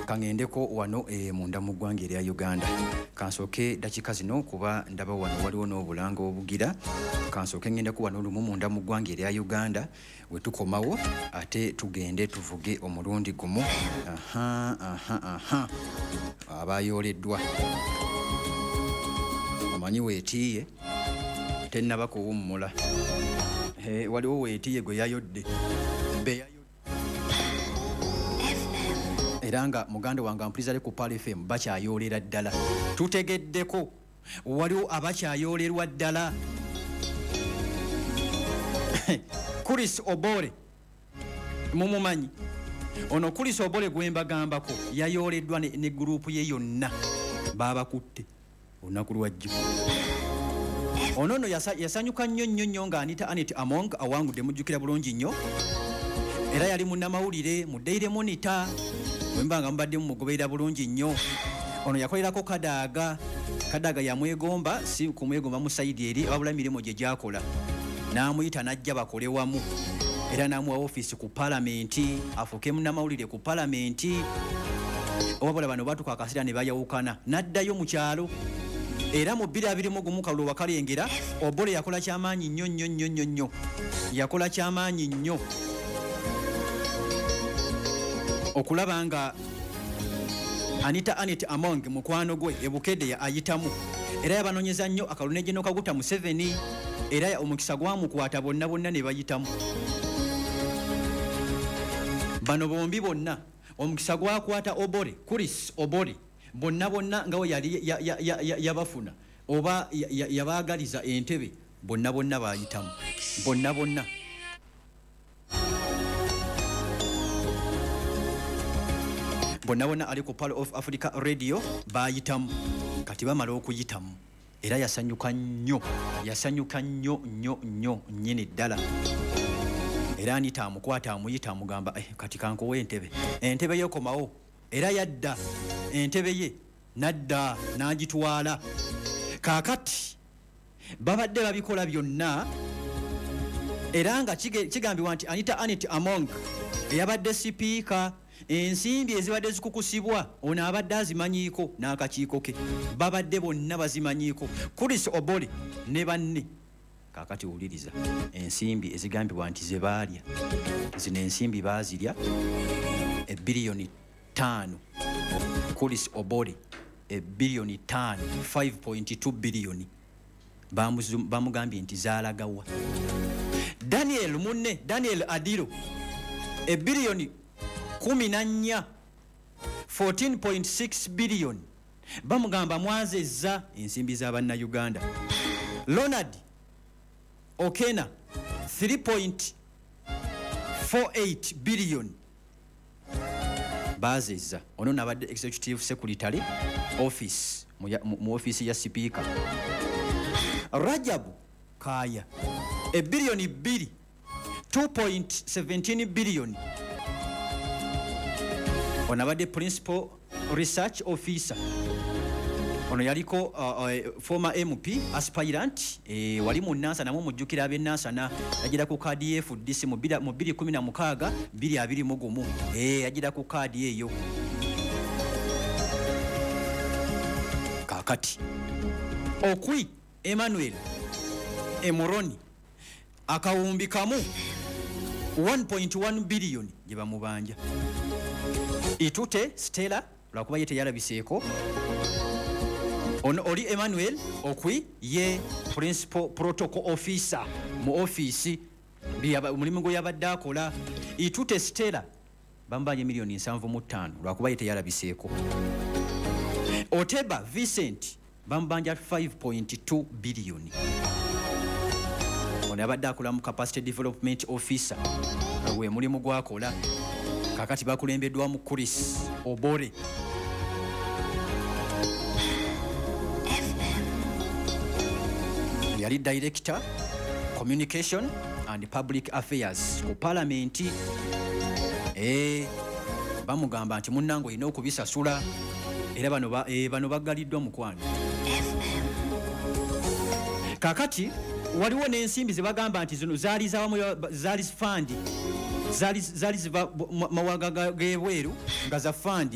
kangendeko wano munda mu ggwanga erya Uganda. Kansooke dakika zino kuba ndaba wano waliwo n'obulanga obugira. Kansooke ngendeko wano lumu munda mu ggwanga erya Uganda we tukomawo ate tugende tuvuge omulundi gumu. Abayooleddwa omanyi weetiiye tennaba kuwummula. Waliwo weetiiye gwe yayodde era nga muganda wange ampulizale ku Pal FM bakyayoolera ddala. Tutegeddeko waliwo abakyayoolerwa ddala. Chris Obore mumumanyi ono Chris Obore gwe mbagambako yayooleddwa ne gurupu ye yonna baabakutte olunaku lwajjo. Ono no yasanyuka nnyo nga Anita Anet Among awangudde mujjukira bulungi nnyo era yali munnamawulire mu Daily Monitor wembanga mubadde mugoberera bulungi nnyo. Ono yakolerako Kadaga yamwegomba si kumwegomba mu saidi eri wabula mirimo gye gyakola n'amuyita n'ajja bakole wamu era n'amuwa office ku palamenti afuuke munnamawulire ku palamenti. Wabula bano batuka akasira ne bayawukana n'addayo mu kyalo era mu 2021 kalulu wakalengera Obole yakola kyamaanyi nnyo yakola kyamaanyi nnyo okulaba nga Anita Anet Among mukwano gwe ebukedde ayitamu era yabanoonyeza nnyo akalulu ne Kaguta Museveni era omukisa gwamukwata bonna ne bayitamu. Bano bombi bonna omukisa gwakwata Obole Chris Obole bonna nga we yali yabafuna oba yabaagaliza entebe bonna bayitamu bonna. Bonna ali ku Pal of Africa Radio bayitamu kati bamala okuyitamu era yasanyuka nnyo nnyini ddala. Era Anita amukwata amuyita amugamba kati kankowa entebe yekomawo era yadda entebe ye nadda n'agitwala. Kaakati babadde babikola byonna era nga kigambibwa nti Anita Anet Among eyabadde sipiika ensimbi ezibadde zikukusibwa ono abadde azimanyiiko n'akakiiko ke babadde bonna bazimanyiiko. Chris Obole ne banne kaakati wuliriza ensimbi ezigambibwa nti ze baalya zino ensimbi baazirya $5 billion. Chris Obole $5 billion 5.2 billion bamugambye nti zaalagawa. Daniel Adiro $14.6 billion bamugamba mwazezza ensimbi z'Abannayuganda. Ronald Okena $3.48 billion bazezza. Ono nabadde executive secretary office mu office ya speaker. Rajabu Kaya $2 billion 2.17 billion ono abadde principal research officer. Ono yaliko former MP aspirant wali mu NASA namwe mujjukira ab'e NASA yagira ku kaadi ye FDC mu 2016 2021 yagira ku kaadi eyo. Kakati Okwi Emmanuel Emoroni akawumbi kamu $1.1 billion gye bamubanja. Itute Stella lwakuba ye teyalabiseeko. Ono oli Emmanuel Okwi ye principal protocol officer mu office mulimu gwe yabadde akola. Itute Stella bambanye $7.5 lwakuba ye teyalabiseeko. Oteba Vincent bambanja $5.2 billion. Ono yabadde akola mu capacity development officer gwe mulimu gwakola. Kakati bakulembeddwa mu Chris Obole. Yali director communication and public affairs ku palamenti. Bamugamba nti munnango olina okubisasula era bano baggaliddwa mukwano. Kakati waliwo n'ensimbi ze bagamba nti zino zaali zawamu zaali fund zaali ziva mawaga g'ebweru nga za fund